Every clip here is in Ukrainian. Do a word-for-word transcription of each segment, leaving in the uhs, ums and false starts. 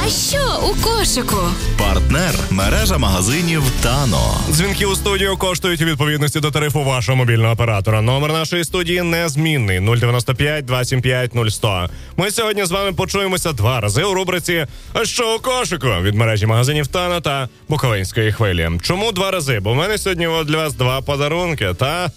А що у кошику? Партнер – мережа магазинів Тано. Дзвінки у студію коштують у відповідності до тарифу вашого мобільного оператора. Номер нашої студії незмінний – нуль дев'яносто п'ять двадцять сім п'ять нуль сто. Ми сьогодні з вами почуємося два рази у рубриці «А що у кошику?» від мережі магазинів Тано та Буковинської хвилі. Чому два рази? Бо в мене сьогодні для вас два подарунки, та?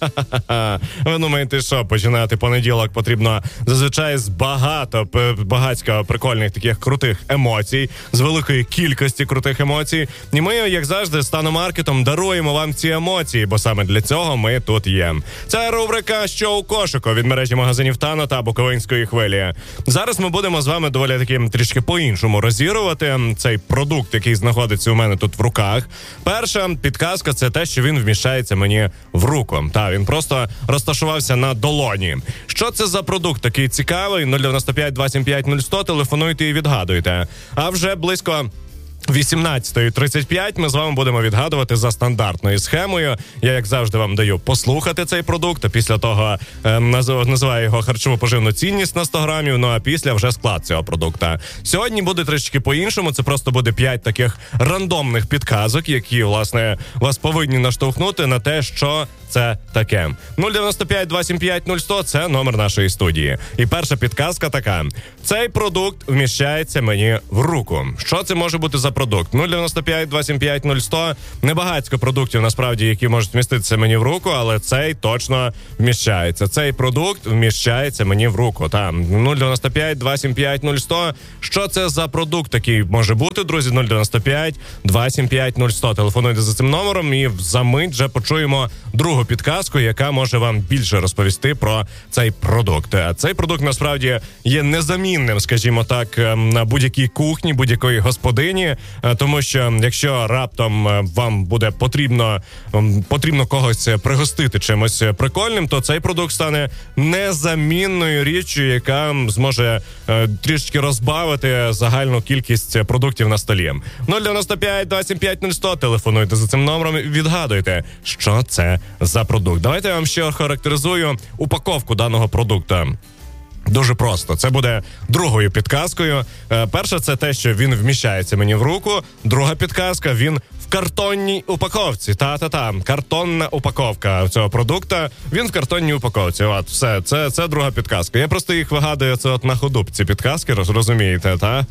Ви думаєте, що починати понеділок потрібно зазвичай з багато, багатько прикольних таких крутих емоцій, з великої кількості крутих емоцій. І ми, як завжди, з Тано-маркетом даруємо вам ці емоції, бо саме для цього ми тут є. Це рубрика «Що у кошику» від мережі магазинів Тано та Буковинської хвилі. Зараз ми будемо з вами доволі таки трішки по-іншому розігрувати цей продукт, який знаходиться у мене тут в руках. Перша підказка – це те, що він вміщається мені в руку. Та, він просто розташувався на долоні. Що це за продукт такий цікавий? нуль дев'яносто п'ять двадцять сім п'ять нуль сто, телефонуйте і відгадуйте. А вже близько вісімнадцята тридцять п'ять ми з вами будемо відгадувати за стандартною схемою. Я, як завжди, вам даю послухати цей продукт, а після того е, називаю його харчово-поживну цінність на сто грамів, ну а після вже склад цього продукта. Сьогодні буде трішки по-іншому, це просто буде п'ять таких рандомних підказок, які, власне, вас повинні наштовхнути на те, що це таке. нуль дев'яносто п'ять двадцять сім п'ять нуль сто – це номер нашої студії. І перша підказка така. Цей продукт вміщається мені в руку. Що це може бути за продукт? нуль дев'яносто п'ять двадцять сім п'ять нуль сто. Небагацько продуктів, насправді, які можуть вміститися мені в руку, але цей точно вміщається. Цей продукт вміщається мені в руку. Там нуль дев'яносто п'ять двадцять сім п'ять нуль сто. Що це за продукт такий може бути, друзі? нуль дев'яносто п'ять двадцять сім п'ять нуль сто. Телефонуйте за цим номером і за мить вже почуємо другу підказку, яка може вам більше розповісти про цей продукт. Цей продукт, насправді, є незамінним, скажімо так, на будь-якій кухні, будь-якої господині, тому що якщо раптом вам буде потрібно, потрібно когось пригостити чимось прикольним, то цей продукт стане незамінною річчю, яка зможе трішки розбавити загальну кількість продуктів на столі. нуль дев'яносто п'ять двадцять сім п'ять нуль сто, телефонуйте за цим номером і відгадуйте, що це за продукт. Давайте я вам ще характеризую упаковку даного продукту. Дуже просто. Це буде другою підказкою. Перша – це те, що він вміщається мені в руку. Друга підказка – він в картонній упаковці. Та-та-та. Картонна упаковка цього продукта. Він в картонній упаковці. От, все. Це, це друга підказка. Я просто їх вигадую це от на ходу, ці підказки, розумієте, та?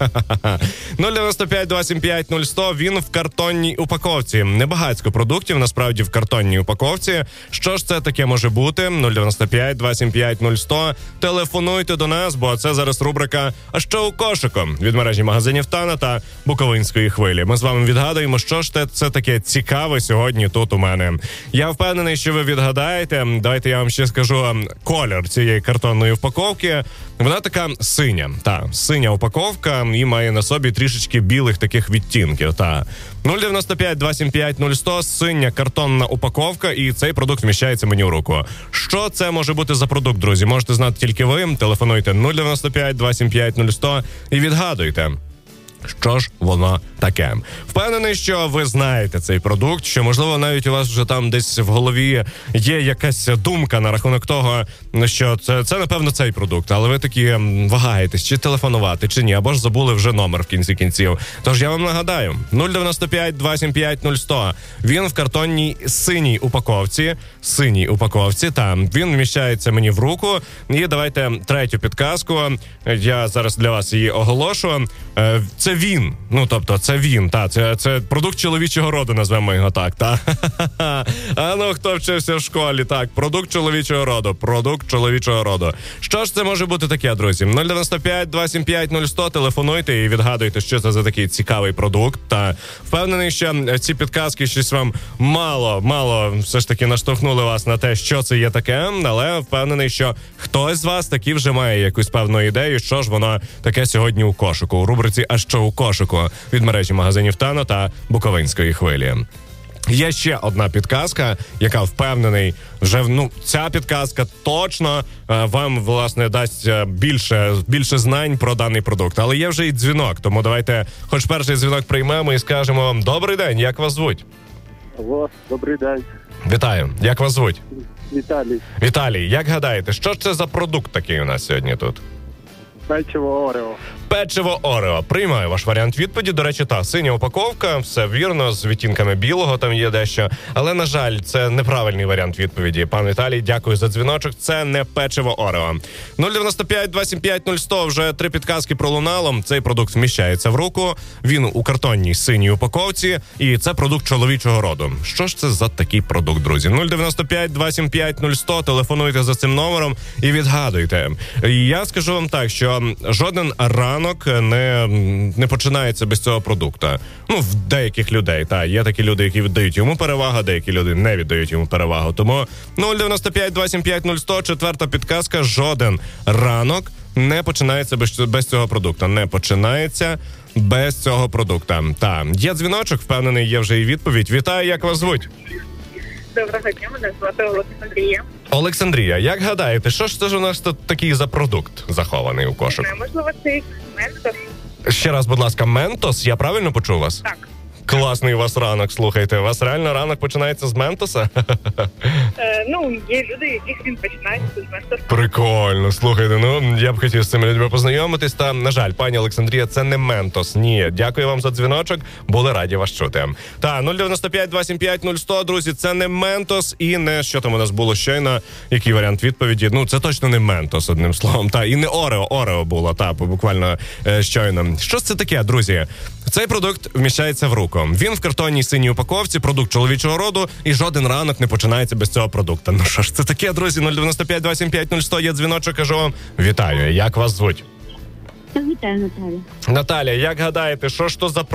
нуль дев'яносто п'ять двадцять сім п'ять нуль сто. Він в картонній упаковці. Небагацько продуктів, насправді, в картонній упаковці. Що ж це таке може бути? нуль дев'яносто п'ять двадцять сім п'ять нуль сто. Телефонуйте до нас, бо це зараз рубрика «А що у кошику?» від мережі магазинів Тано та Буковинської хвилі. Ми з вами відгадаємо, що ж це таке цікаве сьогодні тут у мене. Я впевнений, що ви відгадаєте. Давайте я вам ще скажу колір цієї картонної упаковки. Вона така синя. Та, синя упаковка і має на собі трішечки білих таких відтінків. Та. нуль дев'яносто п'ять двадцять сім п'ять нуль сто, синя картонна упаковка, і цей продукт вміщається мені в руку. Що це може бути за продукт, друзі? Можете знати тільки ви. Телефонуйте нуль дев'яносто п'ять двадцять сім п'ять нуль сто і відгадуйте, що ж воно таке. Впевнений, що ви знаєте цей продукт, що, можливо, навіть у вас вже там десь в голові є якась думка на рахунок того, що це, це напевно, цей продукт, але ви такі вагаєтесь, чи телефонувати, чи ні, або ж забули вже номер в кінці кінців. Тож я вам нагадаю, нуль дев'яносто п'ять двадцять сім п'ять нуль сто. Він в картонній синій упаковці, синій упаковці, там, він вміщається мені в руку. І давайте третю підказку, я зараз для вас її оголошу. Це він, ну, тобто, це він, та, це, це продукт чоловічого роду, назвемо його так, та. А ну, хто вчився в школі, так, продукт чоловічого роду, продукт чоловічого роду. Що ж це може бути таке, друзі? нуль дев'яносто п'ять двадцять сім п'ять нуль сто, телефонуйте і відгадуйте, що це за такий цікавий продукт, та впевнений, що ці підказки щось вам мало, мало все ж таки наштовхнули вас на те, що це є таке, але впевнений, що хтось з вас таки вже має якусь певну ідею, що ж воно таке сьогодні у кошику, у рубриці «А що у кошику» від мережі магазинів Тано та Буковинської хвилі. Є ще одна підказка, яка, впевнений, вже, ну, ця підказка точно е, вам, власне, дасть е, більше, більше знань про даний продукт. Але є вже і дзвінок, тому давайте хоч перший дзвінок приймемо і скажемо: «Добрий день, як вас звуть?» Алло, добрий день. Вітаю, як вас звуть? Віталій. Віталій, як гадаєте, що ж це за продукт такий у нас сьогодні тут? Печиво Орео. Печиво Орео. Приймаю ваш варіант відповіді. До речі, та, синя упаковка, все вірно, з відтінками білого там є дещо. Але, на жаль, це неправильний варіант відповіді. Пан Віталій, дякую за дзвіночок. Це не печиво Орео. нуль дев'яносто п'ять двадцять сім п'ять нуль сто. Вже три підказки пролунало. Цей продукт вміщається в руку. Він у картонній синій упаковці. І це продукт чоловічого роду. Що ж це за такий продукт, друзі? нуль дев'яносто п'ять двадцять сім п'ять нуль сто. Телефонуйте за цим номером і відгадуйте. Я скажу вам так, що жоден ранок не, не починається без цього продукту. Ну, в деяких людей, та, є такі люди, які віддають йому перевагу, деякі люди не віддають йому перевагу. Тому нуль дев'яносто п'ять двадцять сім п'ять нуль сто, четверта підказка, жоден ранок не починається без, без цього продукту. Не починається без цього продукту. Та, є дзвіночок, впевнений, є вже і відповідь. Вітаю, як вас звуть? Доброго дня, мене звати Олександрія. Олександрія, як гадаєте, що ж це ж у нас тут такий за продукт захований у кошик? Не, можливо, це якийсь ментор? Ще раз, будь ласка, Ментос, я правильно почув вас? Так. Класний у вас ранок, слухайте. У вас реально ранок починається з Ментоса? Е, ну, є люди, яких він починається з ментора. Прикольно, слухайте, ну, я б хотів з цими людьми познайомитись, та, на жаль, пані Олександрія, це не Ментос, ні. Дякую вам за дзвіночок, були раді вас чути. Та, нуль дев'яносто п'ять двадцять сім п'ять нуль сто, друзі, це не Ментос і не, що там у нас було щойно, який варіант відповіді, ну, це точно не Ментос, одним словом, та, і не Орео, Орео було, та, буквально е, щойно. Що це таке, друзі? Цей продукт вміщається в руку. Він в картонній синій упаковці, продукт чоловічого роду, і жоден ранок не починається без цього продукту. Ну що ж це таке, друзі? нуль дев'яносто п'ять двадцять сім п'ять нуль сто, є дзвіночок, кажу вам, вітаю. Як вас звуть? Вітаю, Наталя. Наталя, як гадаєте, що ж то за